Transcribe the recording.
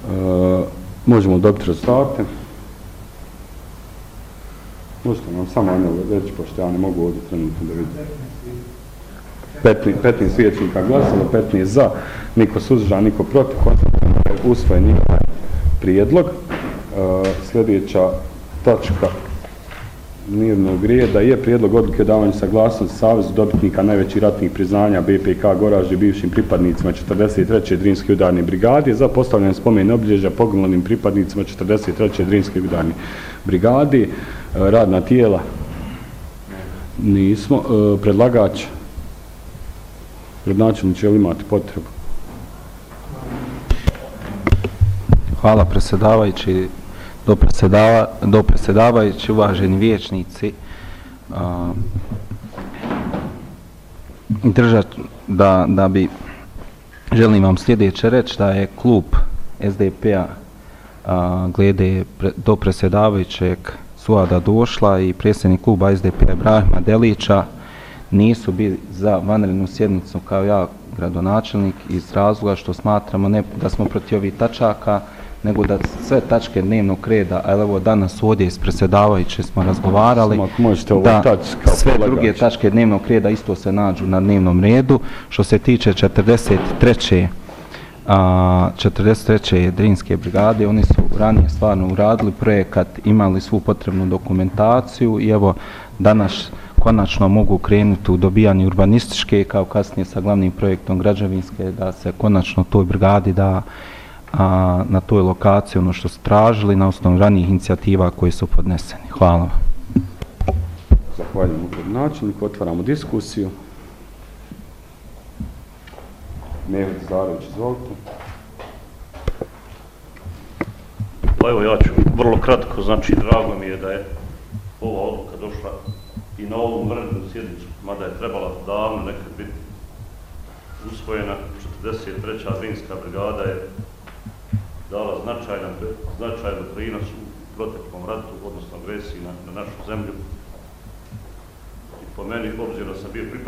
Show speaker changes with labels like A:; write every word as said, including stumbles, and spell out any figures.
A: možemo dobiti rezultate. Možete nam samo Anel reći, pošto ja ne mogu ovdje trenutno da vidim. petnaest vijećnika glasalo, petnaest za, niko suzdržan, niko protiv, konstatujem da je usvojen njihov prijedlog. Sljedeća tačka dnevnog reda je prijedlog odluke o davanju saglasnosti Savezu dobitnika najvećih ratnih priznanja B P K Goražde bivšim pripadnicima četrdeset treće Drinske udarne brigade za postavljanje spomena obilježja poginulim pripadnicima četrdeset treće Drinske udarne brigade. Radna tijela nismo. Predlagač, gradonačelnik, će li imati potrebu?
B: Hvala predsjedavajući. Do, predsjedava, do predsjedavajući, uvaženi vijećnici, a, držat da, da bi, želim vam sljedeće reći da je klub S D P-a glede pre, do predsjedavajućeg Suada došla i predsjednik kluba S D P-a Ibrahima Delića nisu bili za vanrednu sjednicu kao ja, gradonačelnik, iz razloga što smatramo ne da smo protiv ovih tačaka, nego da sve tačke dnevnog reda, ali evo danas ovdje iz predsjedavajuće smo razgovarali, da sve druge tačke dnevnog reda isto se nađu na dnevnom redu. Što se tiče četrdeset treće četrdeset treće Drinske brigade, oni su ranije stvarno uradili projekat, imali svu potrebnu dokumentaciju i evo danas konačno mogu krenuti u dobijanje urbanističke, kao kasnije sa glavnim projektom građevinske, da se konačno toj brigadi da a, na toj lokaciji ono što su tražili na osnovu ranijih inicijativa koje su podneseni. Hvala vam.
A: Zahvaljujem gradonačelniku. Otvaramo diskusiju. Mehmet Zarović, izvolite.
C: Pa evo, ja ću vrlo kratko, znači drago mi je da je ova odluka došla i na ovu vanrednu sjednicu, mada je trebala davno nekad biti usvojena. četrdeset treća Drinska brigada je dala značajan, značajan doprinos u proteklom ratu, odnosno agresiji na, na našu zemlju. I po meni, obzirom da sam bio pripadnik